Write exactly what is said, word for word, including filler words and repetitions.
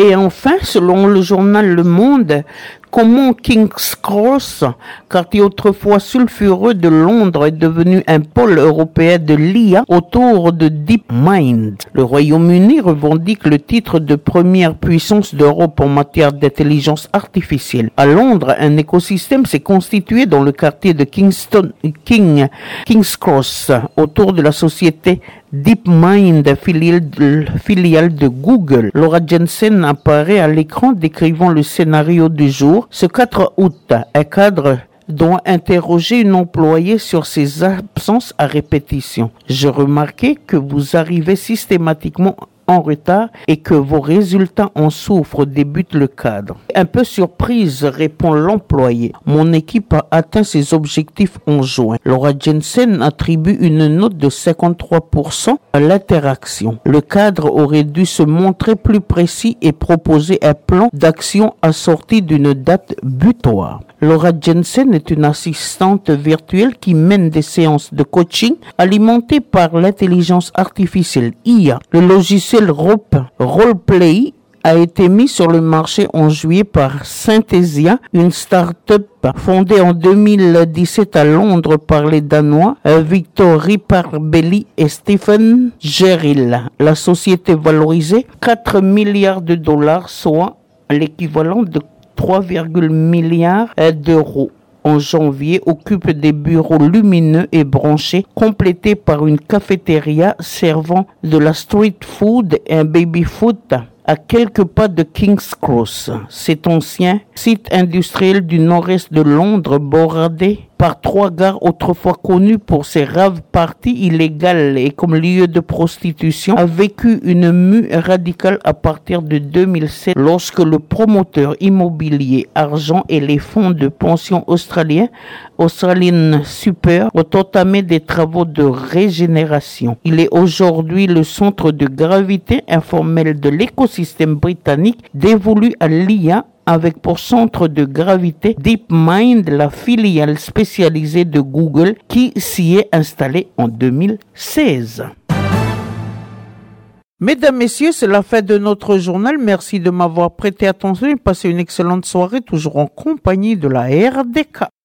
Et enfin, selon le journal Le Monde, comment King's Cross, quartier autrefois sulfureux de Londres, est devenu un pôle européen de l'I A autour de DeepMind. Le Royaume-Uni revendique le titre de première puissance d'Europe en matière d'intelligence artificielle. À Londres, un écosystème s'est constitué dans le quartier de Kingston, King, King's Cross autour de la société DeepMind, filiale de, filiale de Google. Laura Jensen apparaît à l'écran décrivant le scénario du jour. Ce quatre août, un cadre doit interroger une employée sur ses absences à répétition. Je remarquais que vous arrivez systématiquement en retard et que vos résultats en souffrent, débute le cadre. Un peu surprise, répond l'employé. Mon équipe a atteint ses objectifs en juin. Laura Jensen attribue une note de cinquante-trois pour cent à l'interaction. Le cadre aurait dû se montrer plus précis et proposer un plan d'action assorti d'une date butoir. Laura Jensen est une assistante virtuelle qui mène des séances de coaching alimentées par l'intelligence artificielle I A. Le logiciel Roleplay a été mis sur le marché en juillet par Synthesia, une start-up fondée en deux mille dix-sept à Londres par les Danois Victor Riparbelli et Stephen Gerrill. La société valorisée quatre milliards de dollars, soit l'équivalent de trois virgule un milliards d'euros. En janvier, occupe des bureaux lumineux et branchés, complétés par une cafétéria servant de la street food et un baby food à quelques pas de King's Cross. Cet ancien site industriel du nord-est de Londres, bordé par trois gares autrefois connues pour ses raves parties illégales et comme lieu de prostitution, a vécu une mue radicale à partir de deux mille sept lorsque le promoteur immobilier Argent et les fonds de pension australiens Australian Super ont entamé des travaux de régénération. Il est aujourd'hui le centre de gravité informel de l'écosystème britannique dévolu à l'I A, avec pour centre de gravité DeepMind, la filiale spécialisée de Google qui s'y est installée en deux mille seize. Mesdames, Messieurs, c'est la fin de notre journal. Merci de m'avoir prêté attention et passez une excellente soirée, toujours en compagnie de la R D K.